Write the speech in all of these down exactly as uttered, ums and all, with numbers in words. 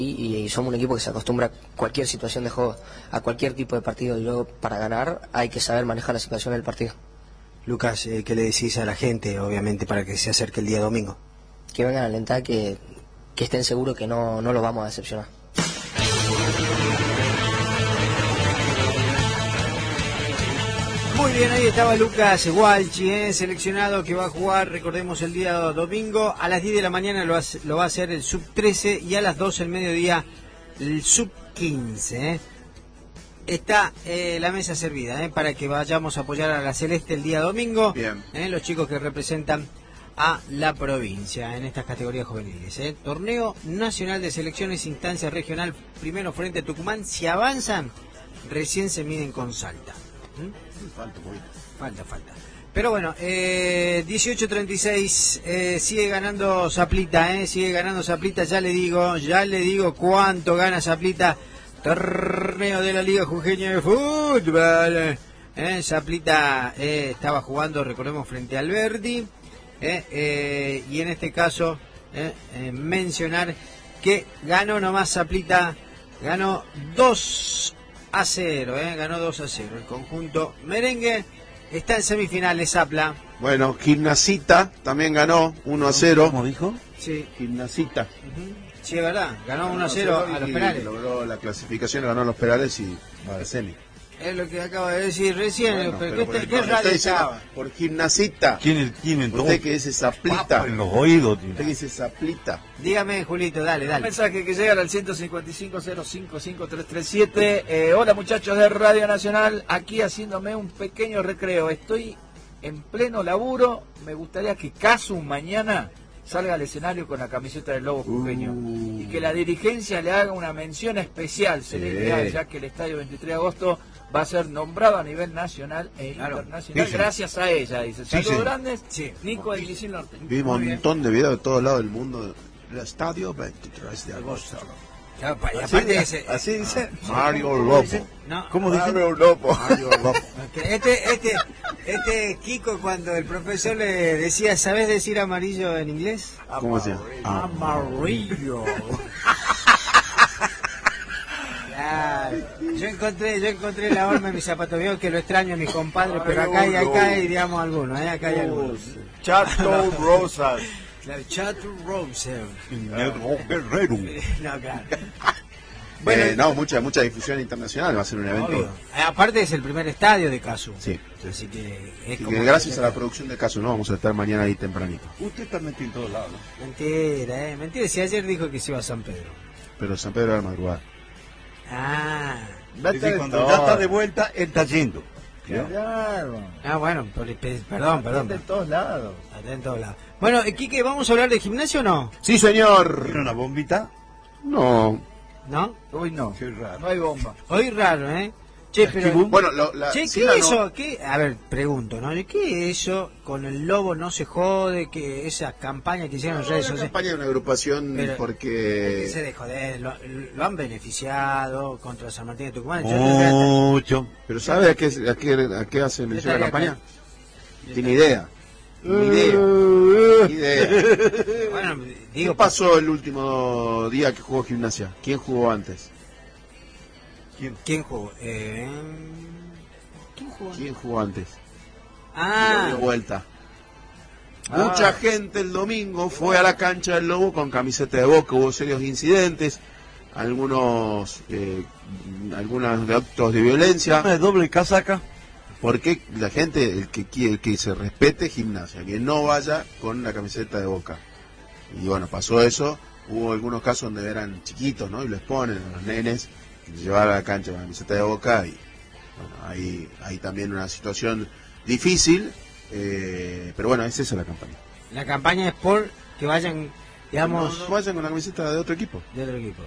Y, y somos un equipo que se acostumbra a cualquier situación de juego, a cualquier tipo de partido. Y luego, para ganar, hay que saber manejar la situación del partido. Lucas, eh, ¿qué le decís a la gente, obviamente, para que se acerque el día domingo? Que vengan a alentar, que, que estén seguros que no, no los vamos a decepcionar. Muy bien, ahí estaba Lucas Walchi, eh, seleccionado que va a jugar, recordemos, el día domingo. A las diez de la mañana lo, hace, lo va a hacer el sub trece y a las doce del mediodía el sub quince. Eh. Está eh, la mesa servida eh, para que vayamos a apoyar a la Celeste el día domingo. Bien. Eh, los chicos que representan a la provincia en estas categorías juveniles. Eh. Torneo Nacional de Selecciones, instancia regional, primero frente a Tucumán. Si avanzan, recién se miden con Salta. ¿Mm? Falta, falta, falta. Pero bueno, eh, dieciocho treinta y seis, eh, sigue ganando Saprissa, eh, sigue ganando Saprissa, ya le digo, ya le digo cuánto gana Saprissa. Torneo de la Liga Jujeña de Fútbol. Eh, Saprissa eh, estaba jugando, recordemos, frente al Verdi. Eh, eh, y en este caso, eh, eh, mencionar que ganó nomás Saprissa, ganó dos a cero, eh, ganó dos a cero. El conjunto merengue está en semifinales, Zapla. Bueno, Gimnasita también ganó uno a cero. ¿Cómo dijo? Sí. Gimnasita. Uh-huh. Sí, es verdad, ganó uno a cero a los penales. Logró la clasificación, ganó los penales y va a semi. Es lo que acaba de decir recién, Bueno, pero, pero ¿qué, por, ¿qué radio estaba? Por Gimnasita. ¿Quién, quién entró? Usted que dice Saprissa. En los oídos. Tío. Usted que dice Saprissa. Dígame, Julito, dale, dale. Un mensaje que llega al ciento cincuenta y cinco, cero cinco cinco, tres tres siete. Eh, hola muchachos de Radio Nacional, aquí haciéndome un pequeño recreo. Estoy en pleno laburo. Me gustaría que Casu mañana salga al escenario con la camiseta del Lobo Jujeño uh. y que la dirigencia le haga una mención especial, celestial, sí. Ya que el estadio veintitrés de agosto va a ser nombrado a nivel nacional e claro. internacional, sí, sí. Gracias a ella, dice. Saludos sí, sí. grandes, sí. Nico del Liceo Norte. Vi un montón de videos de todos lados del mundo. El estadio veintitrés de agosto. Claro, y aparte así, ese, así dice Mario Lobo. No, ¿Cómo dice? Mario Lobo. Mario Lobo. Este, este, este Kiko, cuando el profesor le decía, ¿sabes decir amarillo en inglés? ¿Cómo decía? Amarillo. Yo encontré, yo encontré la horma en mi zapato, veo que lo extraño a mis compadres, pero acá hay, acá hay, digamos, algunos, ¿eh? Acá hay algunos. Chato Rosas. Claro, Chato Rosas. Guerrero. No, claro. Bueno, eh, no, mucha mucha difusión internacional, va a ser un evento. Obvio. Aparte es el primer estadio de Casu. Sí. Así que es Así como que gracias a la producción de Casu, ¿no? Vamos a estar mañana ahí tempranito. Usted está metido en todos lados, ¿no? Mentira, eh. Mentira, si ayer dijo que se iba a San Pedro. Pero San Pedro era madrugada. Ah. Decir, cuando ya está de vuelta, él está yendo. Claro. Ah, bueno, por, perdón, perdón. Está en todos lados. Está en todos lados. Bueno, Quique, ¿vamos a hablar de gimnasio o no? Sí, señor. ¿Tiene una bombita? No. ¿No? Hoy no. Qué raro. No hay bomba. Hoy raro, ¿eh? Che, pero... Bueno, lo, la, che, sí, ¿qué la es eso? no... ¿Qué? A ver, pregunto, ¿no? ¿Qué es eso con el Lobo no se jode? Que esa campaña que hicieron en redes sociales... Una campaña de una agrupación pero, porque... Se de joder, lo, lo han beneficiado contra San Martín de Tucumán. Mucho. ¿Pero sabe a qué, a qué, a qué hace mención la campaña? Tiene idea. Ni idea. Ni idea. Bueno, ¿Qué digo, pasó el último día que jugó Gimnasia? ¿Quién jugó antes? ¿Quién, ¿Quién jugó? Eh... ¿Quién jugó? ¿Quién jugó antes? Ah. De vuelta. Ah. Mucha gente el domingo fue a la cancha del Lobo con camiseta de Boca, hubo serios incidentes, algunos eh, algunos actos de violencia. ¿De doble casaca? Porque la gente, el que quiere que se respete Gimnasia, que no vaya con la camiseta de Boca. Y bueno, pasó eso, hubo algunos casos donde eran chiquitos, ¿no? Y les ponen a los nenes, llevar a la cancha con la camiseta de Boca, y bueno, hay, hay también una situación difícil, eh, pero bueno, es esa la campaña. La campaña es por que vayan, digamos... No, no vayan con la camiseta de otro equipo. De otro equipo.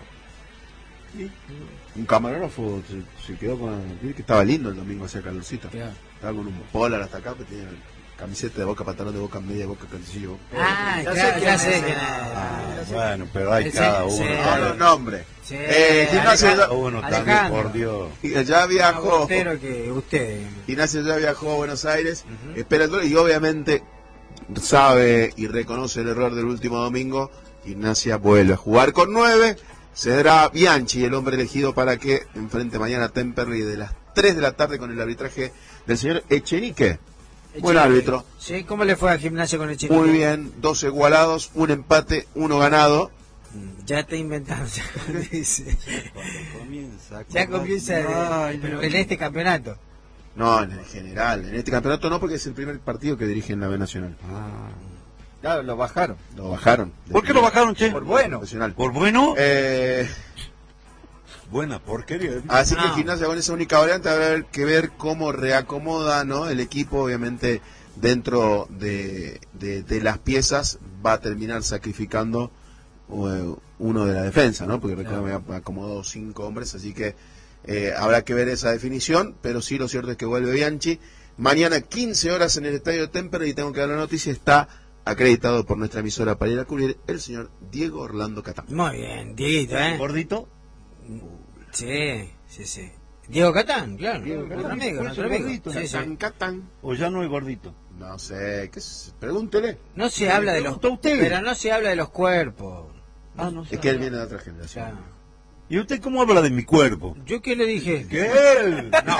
Sí. Un camarógrafo se, se quedó con... que estaba lindo el domingo, hacía calorcito. Claro. Estaba con un polar hasta acá, pero tenía camiseta de Boca, pantalón de Boca, media de Boca, calzoncillo de Boca. Ah, ya claro, sé ya quién sé es. quién es. Ah, bueno, pero hay Sí, cada sí. uno. No, no, nombre. Sí, Eh, Gimnasia ya, Cada uno también, Alejandro. por Dios. ya viajó. Espero que usted... Gimnasia ya viajó a Buenos Aires, Uh-huh. espera el y obviamente sabe y reconoce el error del último domingo. Gimnasia vuelve a jugar con nueve Será Bianchi el hombre elegido para que enfrente mañana a Temperley de las tres de la tarde con el arbitraje del señor Echenique. Buen árbitro. Sí, ¿cómo le fue al Gimnasia con Echenique? Muy bien, dos igualados, un empate, uno ganado. Ya te inventamos, ya dice. Comienza, ya comienza, Ay, pero no. En este campeonato. No, en el general, en este campeonato no, porque es el primer partido que dirige en la B Nacional. Ah. Claro, lo bajaron. Lo bajaron. ¿Por qué lo bajaron, che? Por bueno. ¿Por bueno? Eh... Buena porquería. Así no. que el Gimnasia con esa única variante habrá que ver cómo reacomoda, ¿no? El equipo, obviamente, dentro de, de, de las piezas, va a terminar sacrificando uh, uno de la defensa, ¿no? Porque recuerdo que me acomodó cinco hombres, así que eh, habrá que ver esa definición, pero sí lo cierto es que vuelve Bianchi. Mañana quince horas en el estadio de Temperley, y tengo que dar la noticia, está acreditado por nuestra emisora para ir a cubrir el señor Diego Orlando Catán. Muy bien, Dieguito, ¿eh? ¿Gordito? Sí, sí, sí. Diego Catán, claro. Diego Nuestro Catán, amigo, nuestro amigo. gordito. Sí, sí. Catán, Catán. ¿O ya no es gordito? No sé, ¿qué es? Pregúntele. No se habla de los... preguntó usted. Pero no se habla de los cuerpos. Ah, no Es sé. que él viene de otra generación. Ya. ¿Y usted cómo habla de mi cuerpo? ¿Yo qué le dije? ¿Qué? No.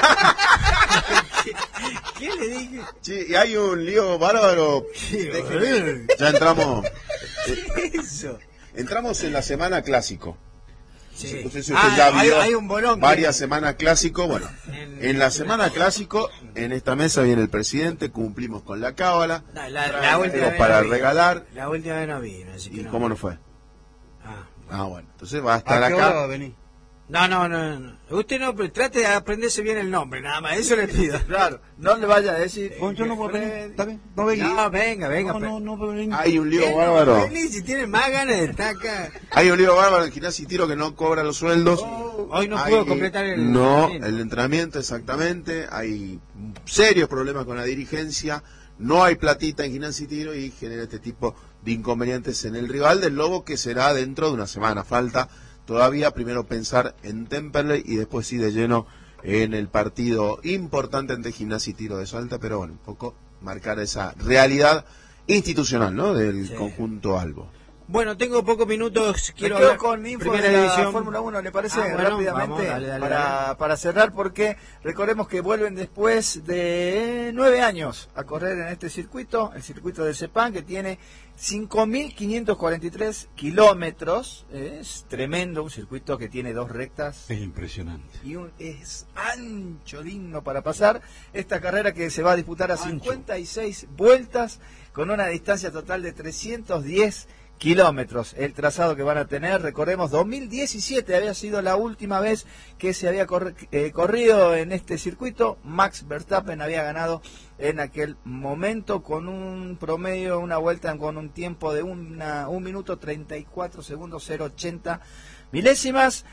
¿Qué le dije? Sí, y hay un lío bárbaro. Déjeme- Ya entramos. ¿Qué es eso? Entramos en la semana clásico. Sí. No sé si usted Ah, ya hay, vio hay un bolón. que- varias semanas clásico. Bueno, En- en la semana clásico, en esta mesa viene el presidente, cumplimos con la cábala, No, la, la traemos última vez para no vino. regalar. La última vez no vino, así que ¿Y no. cómo no fue? Ah. Ah, bueno, entonces va a estar ¿A qué hora va a acá. venir? No, no, no, no. Usted no, pero trate de aprenderse bien el nombre, nada más. Eso le pido. Claro, no le vaya a decir. Oh, yo no voy a venir. ¿Está bien? No venga. No, venga, venga. No, pero- no, no voy a venir. Hay un lío ¿Qué no? bárbaro. Vení, si tiene más ganas de estar acá. Hay un lío bárbaro en Gimnasia y Tiro que no cobra los sueldos. Hoy no Hay- puedo completar el... No, entrenamiento. el entrenamiento exactamente. Hay serios problemas con la dirigencia. No hay platita en Gimnasia y Tiro y genera este tipo de inconvenientes en el rival del Lobo, que será dentro de una semana. Falta todavía primero pensar en Temperley y después sí de lleno en el partido importante ante Gimnasia y Tiro de Salta, pero bueno, un poco marcar esa realidad institucional, ¿no? Del Sí. conjunto Albo. Bueno, tengo pocos minutos. Me Quiero quedo hablar con info primera de la división. Fórmula uno, ¿le parece? Ah, bueno, rápidamente vamos, dale, dale, para, dale. para cerrar, porque recordemos que vuelven después de nueve años a correr en este circuito, el circuito de Sepang, que tiene cinco mil quinientos cuarenta y tres kilómetros. Es tremendo, un circuito que tiene dos rectas Es impresionante. y un, es ancho, digno para pasar esta carrera, que se va a disputar a Ancho. cincuenta y seis vueltas con una distancia total de trescientos diez kilómetros. El trazado que van a tener, recordemos, dos mil diecisiete había sido la última vez que se había corre- eh, corrido en este circuito. Max Verstappen había ganado en aquel momento con un promedio, una vuelta con un tiempo de una, un minuto treinta y cuatro segundos, cero ochenta milésimas.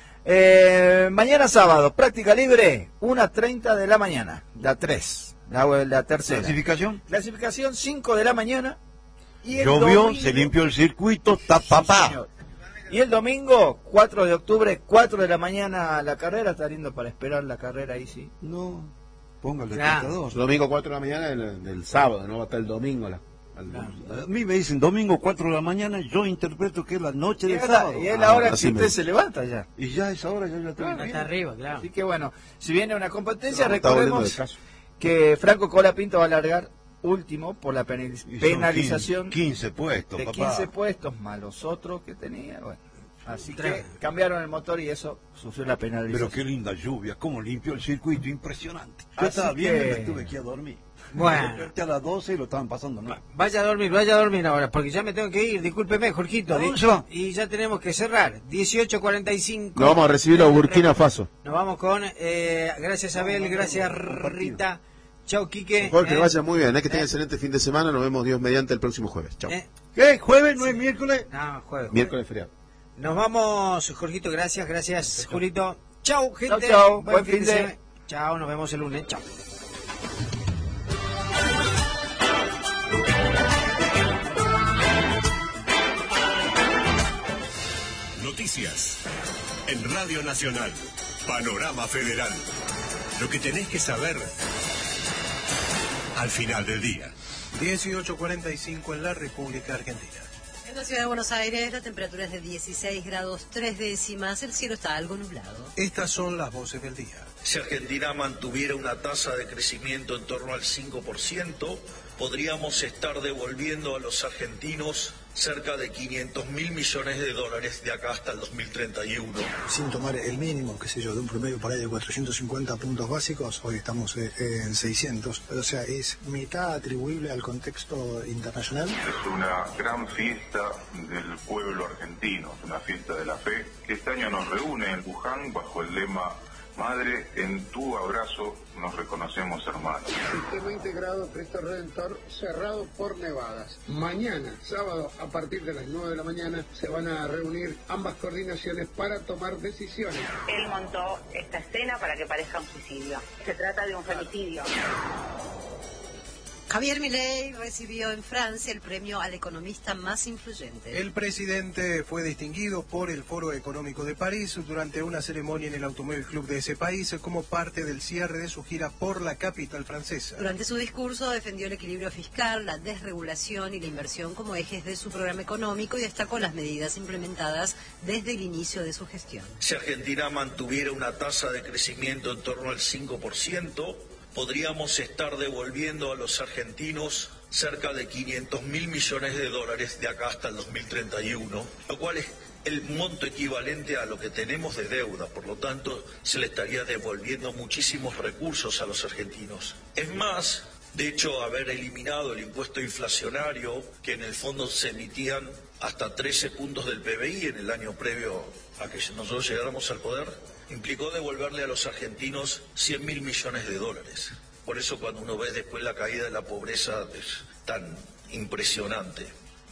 Eh, mañana sábado, práctica libre, una treinta de la mañana, la tres, la, la tercera. ¿Clasificación? Clasificación cinco de la mañana. Y el Llovió, domingo- se limpió el circuito, está Sí, papá. señor. Y el domingo, cuatro de octubre, cuatro de la mañana, la carrera. Está lindo para esperar la carrera ahí, sí. No, póngale Claro. treinta y dos. Domingo cuatro de la mañana del, del sábado, ¿no? Va a estar el domingo. La, al- A mí me dicen domingo cuatro de la mañana, yo interpreto que es la noche Y del es la, sábado. y es Ah, la hora así que usted me- se levanta ya. Y ya a esa hora yo ya tengo Claro. que ir. Está arriba, claro. Así que bueno, si viene una competencia, Está volviendo de recordemos caso. que Franco Colapinto va a largar último por la penal- Y son penalización quince puestos, de papá. quince puestos más los otros que tenía. Bueno, así que Tremendo. cambiaron el motor y eso sufrió la penalización. Pero qué linda lluvia, cómo limpió el circuito, impresionante. Yo Así estaba bien, que- me tuve que ir a dormir. Bueno. Me desperté a las doce y lo estaban pasando mal. Vaya a dormir, vaya a dormir ahora, porque ya me tengo que ir. Discúlpeme, Jorgito. ¿A dónde Di- se va? Y ya tenemos que cerrar. dieciocho cuarenta y cinco. Lo vamos a recibir a Burkina Faso. Nos vamos con, eh, gracias Abel, gracias Rita. Chau, Quique. Mejor que Eh, vaya muy bien, es que eh. tenga excelente fin de semana. Nos vemos Dios mediante el próximo jueves. Chao. eh, ¿Qué? ¿Jueves? ¿No es miércoles? no, jueves, jueves. Miércoles feriado. Nos vamos, Jorgito, gracias, gracias, Julito. Chau, gente. Chau, chau, buen fin de- semana. Chau, nos vemos el lunes. Chau. Noticias en Radio Nacional. Panorama Federal. Lo que tenés que saber al final del día. dieciocho cuarenta y cinco en la República Argentina. En la ciudad de Buenos Aires la temperatura es de dieciséis grados tres décimas, el cielo está algo nublado. Estas son las voces del día. Si Argentina mantuviera una tasa de crecimiento en torno al cinco por ciento, podríamos estar devolviendo a los argentinos cerca de quinientos mil millones de dólares de acá hasta el dos mil treinta y uno. Sin tomar el mínimo, qué sé yo, de un promedio por ahí de cuatrocientos cincuenta puntos básicos, hoy estamos eh, en seiscientos. O sea, es mitad atribuible al contexto internacional. Es una gran fiesta del pueblo argentino, una fiesta de la fe, que este año nos reúne en Wuhan bajo el lema Madre, en tu abrazo nos reconocemos hermanos. Sistema integrado Cristo Redentor cerrado por nevadas. Mañana, sábado, a partir de las nueve de la mañana, se van a reunir ambas coordinaciones para tomar decisiones. Él montó esta escena para que parezca un suicidio. Se trata de un femicidio. Javier Milei recibió en Francia el premio al economista más influyente. El presidente fue distinguido por el Foro Económico de París durante una ceremonia en el Automóvil Club de ese país como parte del cierre de su gira por la capital francesa. Durante su discurso defendió el equilibrio fiscal, la desregulación y la inversión como ejes de su programa económico y destacó las medidas implementadas desde el inicio de su gestión. Si Argentina mantuviera una tasa de crecimiento en torno al cinco por ciento, podríamos estar devolviendo a los argentinos cerca de quinientos mil millones de dólares de acá hasta el dos mil treinta y uno, lo cual es el monto equivalente a lo que tenemos de deuda. Por lo tanto, se le estaría devolviendo muchísimos recursos a los argentinos. Es más, de hecho, haber eliminado el impuesto inflacionario, que en el fondo se emitían hasta trece puntos del P B I en el año previo a que nosotros llegáramos al poder, implicó devolverle a los argentinos cien mil millones de dólares. Por eso cuando uno ve después la caída de la pobreza es tan impresionante.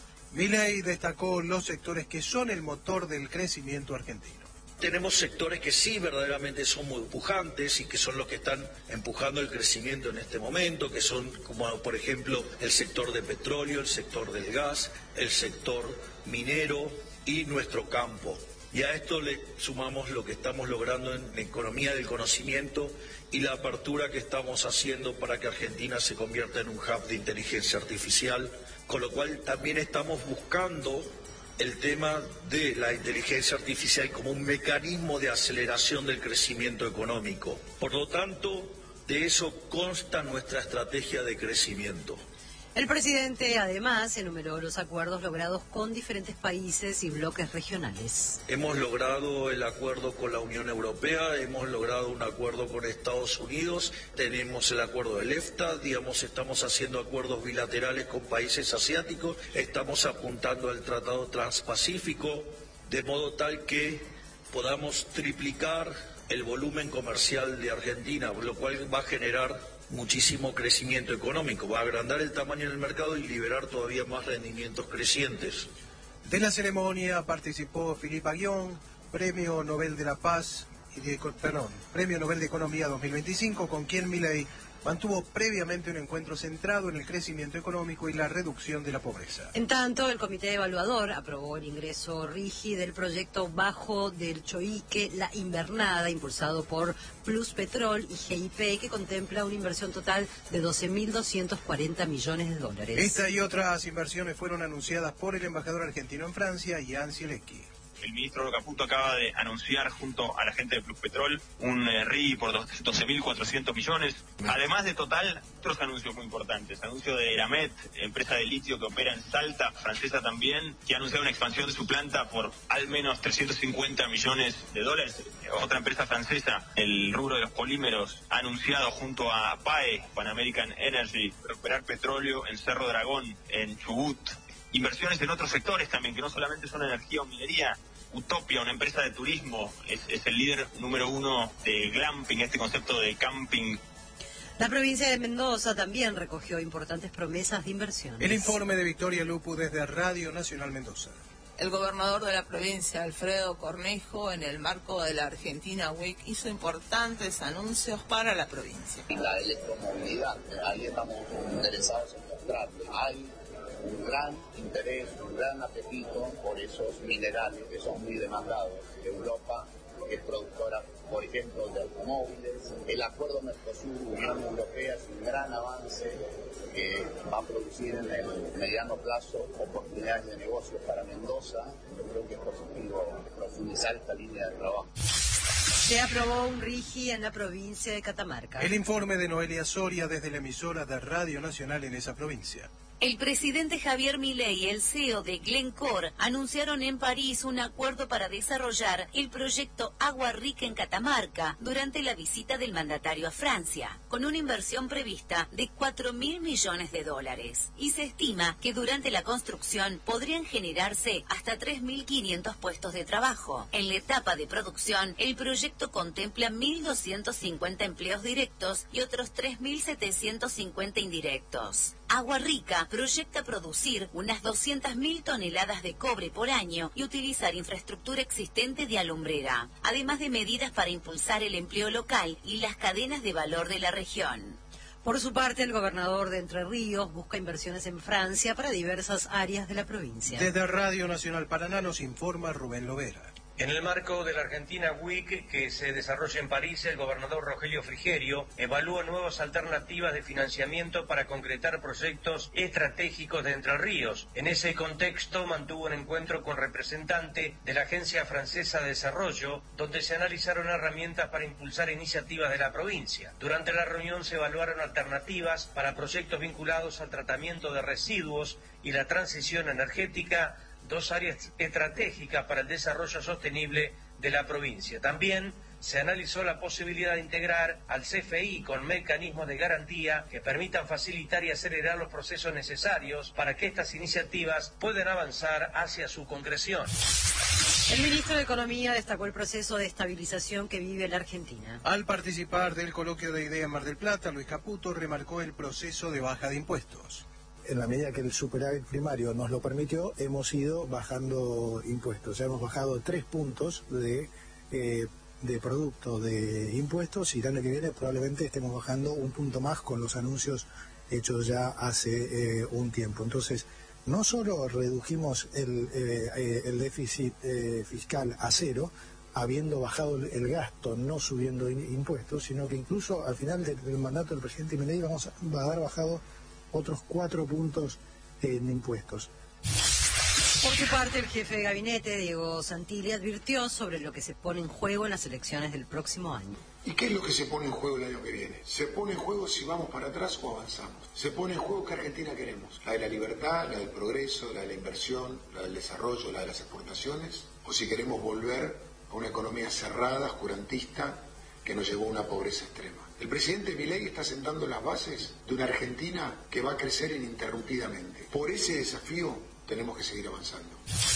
Milei destacó los sectores que son el motor del crecimiento argentino. Tenemos sectores que sí verdaderamente son muy pujantes y que son los que están empujando el crecimiento en este momento, que son como por ejemplo el sector de petróleo, el sector del gas, el sector minero y nuestro campo. Y a esto le sumamos lo que estamos logrando en la economía del conocimiento y la apertura que estamos haciendo para que Argentina se convierta en un hub de inteligencia artificial, con lo cual también estamos buscando el tema de la inteligencia artificial como un mecanismo de aceleración del crecimiento económico. Por lo tanto, de eso consta nuestra estrategia de crecimiento. El presidente además enumeró los acuerdos logrados con diferentes países y bloques regionales. Hemos logrado el acuerdo con la Unión Europea, hemos logrado un acuerdo con Estados Unidos, tenemos el acuerdo del EFTA, digamos, estamos haciendo acuerdos bilaterales con países asiáticos, estamos apuntando al Tratado Transpacífico, de modo tal que podamos triplicar el volumen comercial de Argentina, lo cual va a generar muchísimo crecimiento económico, va a agrandar el tamaño del mercado y liberar todavía más rendimientos crecientes. De la ceremonia participó Philippe Aghion, Premio Nobel de la Paz y de, perdón, Premio Nobel de Economía dos mil veinticinco, con quien Milei mantuvo previamente un encuentro centrado en el crecimiento económico y la reducción de la pobreza. En tanto, el comité evaluador aprobó el ingreso RIGI del proyecto Bajo del Choique, La Invernada, impulsado por Plus Petrol y G I P, que contempla una inversión total de doce mil doscientos cuarenta millones de dólares. Esta y otras inversiones fueron anunciadas por el embajador argentino en Francia, Jan Zielecki. El ministro Caputo acaba de anunciar junto a la gente de Plus Petrol un eh, R I por doce mil cuatrocientos millones. Además de Total, otros anuncios muy importantes. Anuncio de Eramet, empresa de litio que opera en Salta, francesa también, que ha anunciado una expansión de su planta por al menos trescientos cincuenta millones de dólares. Otra empresa francesa, el rubro de los polímeros, ha anunciado junto a P A E, Pan American Energy, recuperar petróleo en Cerro Dragón, en Chubut. Inversiones en otros sectores también, que no solamente son energía o minería. Utopia, una empresa de turismo, es, es el líder número uno de glamping, este concepto de camping. La provincia de Mendoza también recogió importantes promesas de inversión. El informe de Victoria Lupu desde Radio Nacional Mendoza. El gobernador de la provincia, Alfredo Cornejo, en el marco de la Argentina Week, hizo importantes anuncios para la provincia. La electromovilidad, ahí estamos interesados en mostrar. Hay un gran interés, un gran apetito por esos minerales que son muy demandados. Europa es productora, por ejemplo, de automóviles. El acuerdo Mercosur-Unión Europea es un gran avance que va a producir en el mediano plazo oportunidades de negocios para Mendoza. Yo creo que es positivo profundizar esta línea de trabajo. Se aprobó un RIGI en la provincia de Catamarca. El informe de Noelia Soria desde la emisora de Radio Nacional en esa provincia. El presidente Javier Milei y el C E O de Glencore anunciaron en París un acuerdo para desarrollar el proyecto Agua Rica en Catamarca durante la visita del mandatario a Francia, con una inversión prevista de cuatro mil millones de dólares. Y se estima que durante la construcción podrían generarse hasta tres mil quinientos puestos de trabajo. En la etapa de producción, el proyecto contempla mil doscientos cincuenta empleos directos y otros tres mil setecientos cincuenta indirectos. Agua Rica proyecta producir unas doscientas mil toneladas de cobre por año y utilizar infraestructura existente de alumbrera, además de medidas para impulsar el empleo local y las cadenas de valor de la región. Por su parte, el gobernador de Entre Ríos busca inversiones en Francia para diversas áreas de la provincia. Desde Radio Nacional Paraná nos informa Rubén Lovera. En el marco de la Argentina Week que se desarrolla en París, el gobernador Rogelio Frigerio evalúa nuevas alternativas de financiamiento para concretar proyectos estratégicos de Entre Ríos. En ese contexto mantuvo un encuentro con representantes de la Agencia Francesa de Desarrollo, donde se analizaron herramientas para impulsar iniciativas de la provincia. Durante la reunión se evaluaron alternativas para proyectos vinculados al tratamiento de residuos y la transición energética, dos áreas estratégicas para el desarrollo sostenible de la provincia. También se analizó la posibilidad de integrar al C F I con mecanismos de garantía que permitan facilitar y acelerar los procesos necesarios para que estas iniciativas puedan avanzar hacia su concreción. El ministro de Economía destacó el proceso de estabilización que vive la Argentina. Al participar del coloquio de ideas en Mar del Plata, Luis Caputo remarcó el proceso de baja de impuestos. En la medida que el superávit primario nos lo permitió, hemos ido bajando impuestos. Ya hemos bajado tres puntos de, eh, de producto de impuestos y el año que viene probablemente estemos bajando un punto más con los anuncios hechos ya hace eh, un tiempo. Entonces, no solo redujimos el, eh, el déficit eh, fiscal a cero, habiendo bajado el gasto, no subiendo impuestos, sino que incluso al final del, del mandato del presidente Milei vamos a, va a haber bajado otros cuatro puntos en impuestos. Por su parte, el jefe de gabinete, Diego Santilli, advirtió sobre lo que se pone en juego en las elecciones del próximo año. ¿Y qué es lo que se pone en juego el año que viene? Se pone en juego si vamos para atrás o avanzamos. Se pone en juego qué Argentina queremos. La de la libertad, la del progreso, la de la inversión, la del desarrollo, la de las exportaciones. O si queremos volver a una economía cerrada, oscurantista, que nos llevó a una pobreza extrema. El presidente Milei está sentando las bases de una Argentina que va a crecer ininterrumpidamente. Por ese desafío tenemos que seguir avanzando.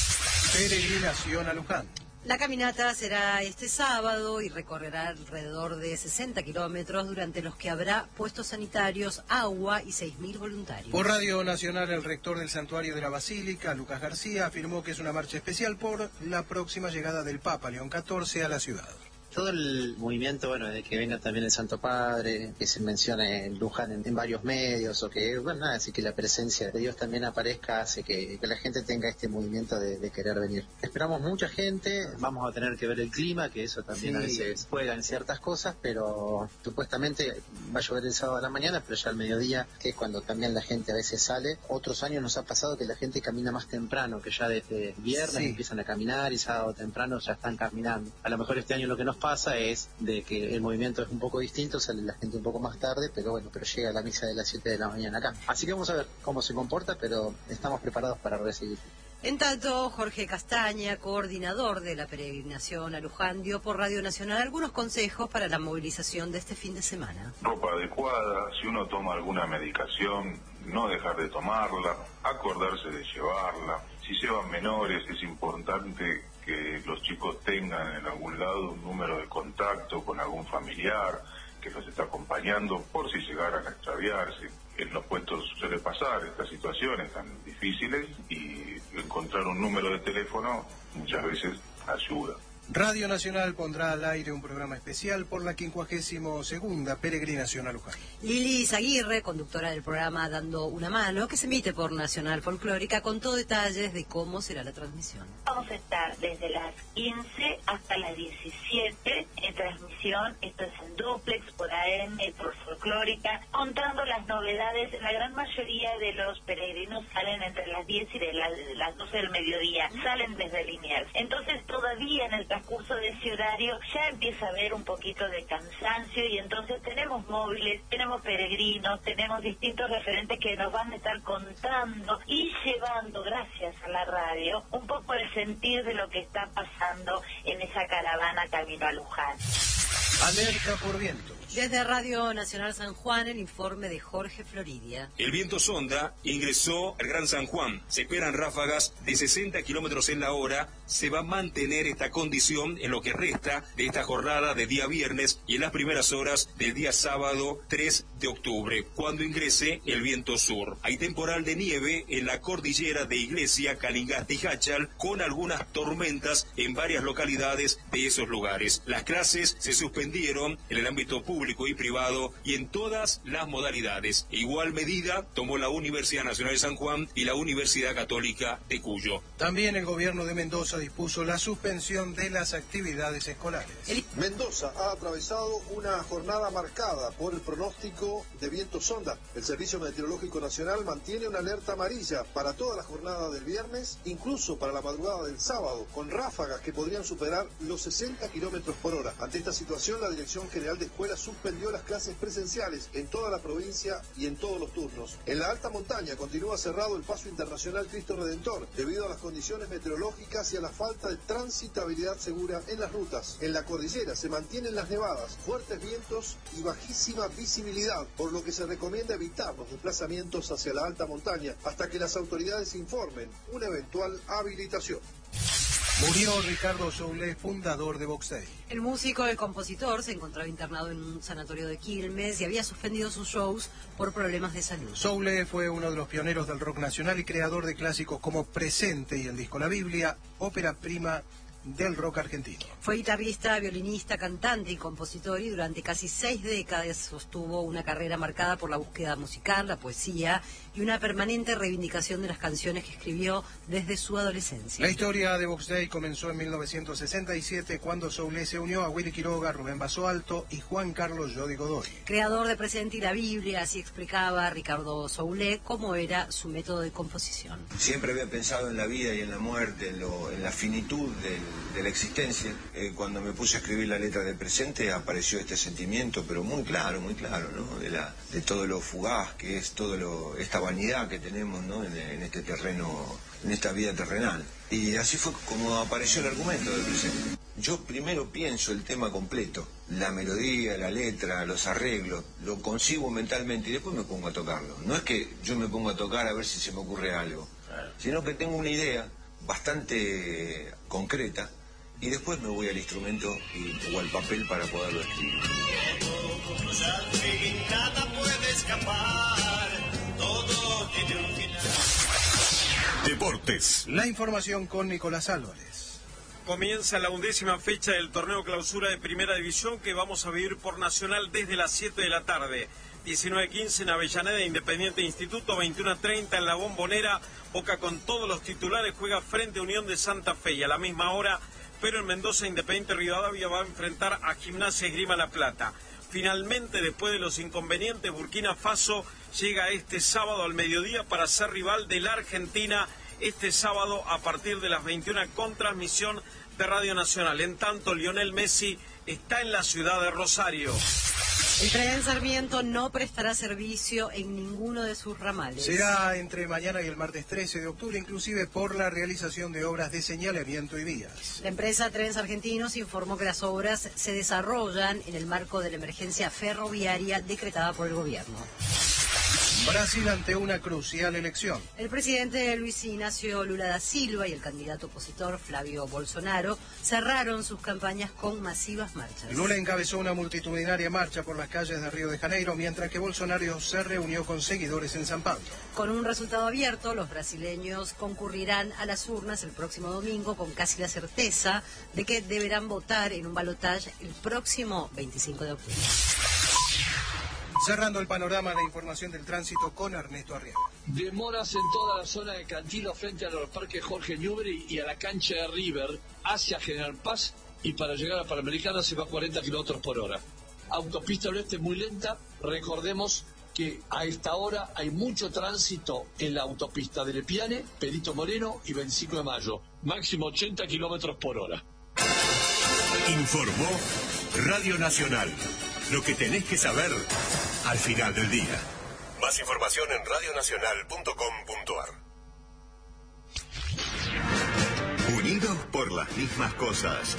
Peregrinación a Luján. La caminata será este sábado y recorrerá alrededor de sesenta kilómetros, durante los que habrá puestos sanitarios, agua y seis mil voluntarios. Por Radio Nacional, el rector del Santuario de la Basílica, Lucas García, afirmó que es una marcha especial por la próxima llegada del Papa León catorce a la ciudad. Todo el movimiento, bueno, de que venga también el Santo Padre, que se menciona en Luján en, en varios medios, o que, bueno, nada, así que la presencia de Dios también aparezca, hace que, que la gente tenga este movimiento de, de querer venir. Esperamos mucha gente, vamos a tener que ver el clima, que eso también sí, a veces juega en ciertas cosas, pero supuestamente va a llover el sábado a la mañana, pero ya al mediodía, que es cuando también la gente a veces sale. Otros años nos ha pasado que la gente camina más temprano, que ya desde viernes sí. empiezan a caminar y sábado temprano ya están caminando. A lo mejor este año lo que nos pasa es de que el movimiento es un poco distinto, sale la gente un poco más tarde, pero bueno, pero llega a la misa de las siete de la mañana acá. Así que vamos a ver cómo se comporta, pero estamos preparados para recibir. En tanto, Jorge Castaña, coordinador de la peregrinación a Luján, dio por Radio Nacional algunos consejos para la movilización de este fin de semana. Ropa adecuada, si uno toma alguna medicación, no dejar de tomarla, acordarse de llevarla. Si llevan menores, es importante que los chicos tengan en algún lado un número de contacto con algún familiar que los está acompañando por si llegaran a extraviarse. En los puestos suele pasar estas situaciones tan difíciles y encontrar un número de teléfono muchas veces ayuda. Radio Nacional pondrá al aire un programa especial por la quincuagésima segunda peregrinación a Luján. Lili Aguirre, conductora del programa Dando una Mano, que se emite por Nacional Folclórica, contó detalles de cómo será la transmisión. Vamos a estar desde las quince hasta las diecisiete en transmisión programación. Esto es en dúplex, por A M, por Folclórica, contando las novedades. La gran mayoría de los peregrinos salen entre las diez y de, la, de las doce del mediodía, salen desde Liniers. Entonces todavía en el transcurso de ese horario ya empieza a haber un poquito de cansancio y entonces tenemos móviles, tenemos peregrinos, tenemos distintos referentes que nos van a estar contando y llevando, gracias a la radio, un poco el sentir de lo que está pasando en esa caravana camino a Luján. Alerta por viento. Desde Radio Nacional San Juan, el informe de Jorge Floridia. El viento sonda ingresó al Gran San Juan. Se esperan ráfagas de sesenta kilómetros en la hora. Se va a mantener esta condición en lo que resta de esta jornada de día viernes y en las primeras horas del día sábado tres de octubre, cuando ingrese el viento sur. Hay temporal de nieve en la cordillera de Iglesia, Calingasta y Hachal, con algunas tormentas en varias localidades de esos lugares. Las clases se suspendieron en el ámbito público y privado y en todas las modalidades. Igual medida tomó la Universidad Nacional de San Juan y la Universidad Católica de Cuyo. También el gobierno de Mendoza dispuso la suspensión de las actividades escolares. Mendoza ha atravesado una jornada marcada por el pronóstico de viento sonda. El Servicio Meteorológico Nacional mantiene una alerta amarilla para toda la jornada del viernes, incluso para la madrugada del sábado, con ráfagas que podrían superar los sesenta kilómetros por hora. Ante esta situación, la Dirección General de Escuelas suspendió las clases presenciales en toda la provincia y en todos los turnos. En la alta montaña continúa cerrado el paso internacional Cristo Redentor debido a las condiciones meteorológicas y a la falta de transitabilidad segura en las rutas. En la cordillera se mantienen las nevadas, fuertes vientos y bajísima visibilidad, por lo que se recomienda evitar los desplazamientos hacia la alta montaña hasta que las autoridades informen una eventual habilitación. Murió Ricardo Soule, fundador de Box Day. El músico y compositor se encontraba internado en un sanatorio de Quilmes y había suspendido sus shows por problemas de salud. Soule fue uno de los pioneros del rock nacional y creador de clásicos como Presente y el disco La Biblia, ópera prima del rock argentino. Fue guitarrista, violinista, cantante y compositor y durante casi seis décadas sostuvo una carrera marcada por la búsqueda musical, la poesía y una permanente reivindicación de las canciones que escribió desde su adolescencia. La historia de Box Day comenzó en mil novecientos sesenta y siete cuando Soule se unió a Willy Quiroga, Rubén Basualto y Juan Carlos Jody Godoy. Creador de Presente y la Biblia, así explicaba Ricardo Soule cómo era su método de composición. Siempre había pensado en la vida y en la muerte, en, lo, en la finitud del de la existencia. Eh, cuando me puse a escribir la letra del Presente apareció este sentimiento, pero muy claro, muy claro, ¿no? De, la, de todo lo fugaz que es, todo lo, esta vanidad que tenemos, ¿no? en, en este terreno, en esta vida terrenal. Y así fue como apareció el argumento del Presente. Yo primero pienso el tema completo, la melodía, la letra, los arreglos, lo concibo mentalmente y después me pongo a tocarlo. No es que yo me pongo a tocar a ver si se me ocurre algo, sino que tengo una idea bastante concreta y después me voy al instrumento y, o al papel para poderlo escribir. Nada puede escapar, todo tiene un final. Deportes. La información con Nicolás Álvarez. Comienza la undécima fecha del torneo clausura de Primera División que vamos a vivir por Nacional desde las siete de la tarde. diecinueve quince en Avellaneda, Independiente Instituto, veintiuno treinta en La Bombonera. Boca con todos los titulares juega frente a Unión de Santa Fe y a la misma hora, pero en Mendoza, Independiente Rivadavia va a enfrentar a Gimnasia Esgrima La Plata. Finalmente, después de los inconvenientes, Burkina Faso llega este sábado al mediodía para ser rival de la Argentina este sábado a partir de las veintiuna con transmisión de Radio Nacional. En tanto, Lionel Messi está en la ciudad de Rosario. El tren Sarmiento no prestará servicio en ninguno de sus ramales. Será entre mañana y el martes trece de octubre, inclusive por la realización de obras de señalamiento y vías. La empresa Trenes Argentinos informó que las obras se desarrollan en el marco de la emergencia ferroviaria decretada por el gobierno. Brasil ante una crucial elección. El presidente Luis Ignacio Lula da Silva y el candidato opositor Flavio Bolsonaro cerraron sus campañas con masivas marchas. Lula encabezó una multitudinaria marcha por las calles de Río de Janeiro, mientras que Bolsonaro se reunió con seguidores en San Pablo. Con un resultado abierto, los brasileños concurrirán a las urnas el próximo domingo con casi la certeza de que deberán votar en un balotaje el próximo veinticinco de octubre. Cerrando el panorama, la información del tránsito con Ernesto Arriaga. Demoras en toda la zona de Cantilo frente a los parques Jorge Newbery y a la cancha de River hacia General Paz y para llegar a Panamericana se va a cuarenta kilómetros por hora. Autopista del Oeste muy lenta, recordemos que a esta hora hay mucho tránsito en la autopista de Lepiane, Perito Moreno y veinticinco de mayo, máximo ochenta kilómetros por hora. Informó Radio Nacional. Lo que tenés que saber al final del día. Más información en radio nacional punto com punto a r. Unidos por las mismas cosas.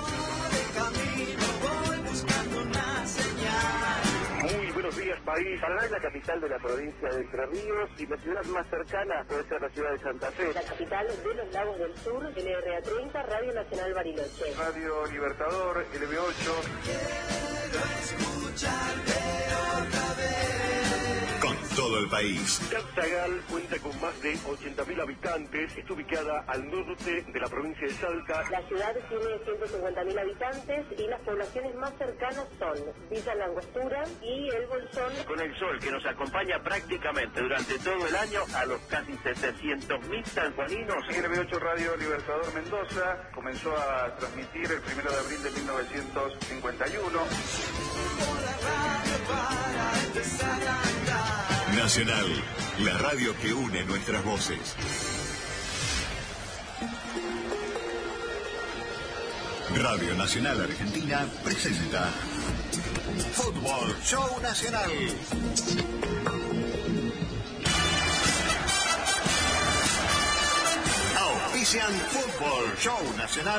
Muy buenos días, país. Paraná es la capital de la provincia de Entre Ríos y la ciudad más cercana puede ser la ciudad de Santa Fe. La capital de los Lagos del Sur, L R A treinta, Radio Nacional Bariloche. Radio Libertador, L B ocho. Quiero escucharte otra vez. Con todo el país. Captagal cuenta con más de ochenta mil habitantes. Está ubicada al norte de la provincia de Salta. La ciudad tiene ciento cincuenta mil habitantes y las poblaciones más cercanas son Villa La Angostura y El Bolsón. Con el sol que nos acompaña prácticamente durante todo el año a los casi setecientos mil sanjuaninos. L B ocho Radio Libertador Mendoza comenzó a transmitir el primero de abril de mil novecientos cincuenta y uno. Nacional, la radio que une nuestras voces. Radio Nacional Argentina presenta Fútbol Show Nacional. Auspician Fútbol Show Nacional.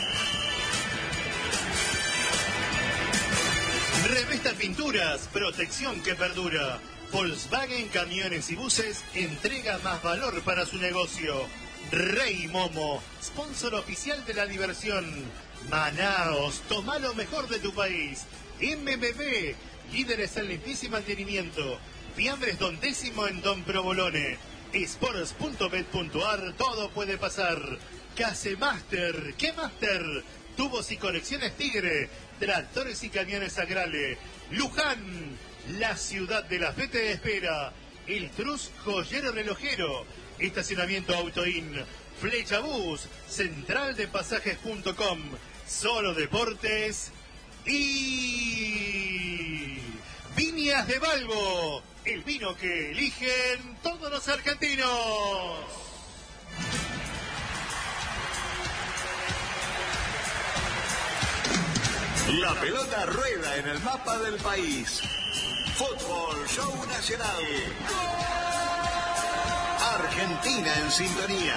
Revista Pinturas, protección que perdura. Volkswagen Camiones y Buses entrega más valor para su negocio. Rey Momo, sponsor oficial de la diversión. Manaos, toma lo mejor de tu país. M B B, líderes en limpieza y mantenimiento. Fiambres Don Décimo en Don Provolone. Sports punto bet punto a r, todo puede pasar. Casemaster, ¿qué Master? Tubos y conexiones Tigre. Tractores y camiones Agrale. Luján, la ciudad de la fe te espera. El Trus Joyero Relojero. Estacionamiento Autoin. Flecha Bus. Central de Pasajes punto com. Solo Deportes. Y Viñas de Balbo. El vino que eligen todos los argentinos. La pelota rueda en el mapa del país. Fútbol Show Nacional. Argentina en sintonía.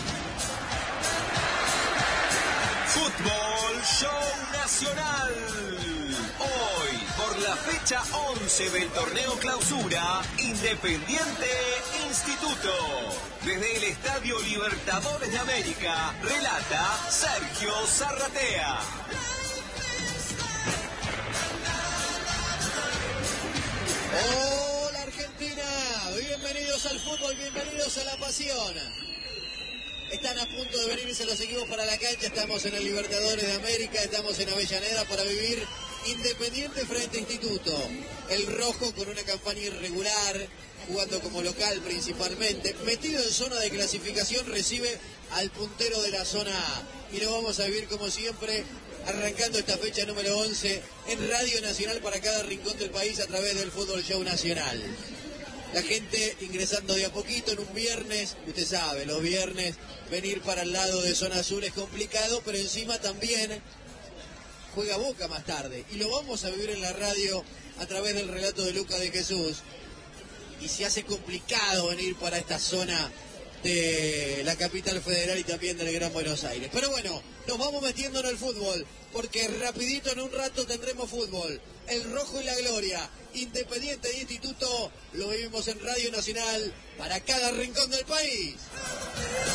Fútbol Show Nacional. Hoy, por la fecha once del torneo Clausura, Independiente Instituto. Desde el Estadio Libertadores de América, relata Sergio Zarratea. Hola Argentina, bienvenidos al fútbol, bienvenidos a la pasión. Están a punto de venirse los equipos para la cancha, estamos en el Libertadores de América, estamos en Avellaneda para vivir Independiente frente a Instituto. El rojo con una campaña irregular, jugando como local principalmente, metido en zona de clasificación, recibe al puntero de la zona A. Y lo vamos a vivir como siempre, arrancando esta fecha número once en Radio Nacional para cada rincón del país a través del Fútbol Show Nacional. La gente ingresando de a poquito en un viernes, usted sabe, los viernes venir para el lado de zona sur es complicado, pero encima también juega Boca más tarde. Y lo vamos a vivir en la radio a través del relato de Lucas de Jesús. Y se hace complicado venir para esta zona de la capital federal y también del Gran Buenos Aires. Pero bueno, nos vamos metiendo en el fútbol, porque rapidito en un rato tendremos fútbol. El rojo y la gloria, Independiente y Instituto, lo vivimos en Radio Nacional para cada rincón del país.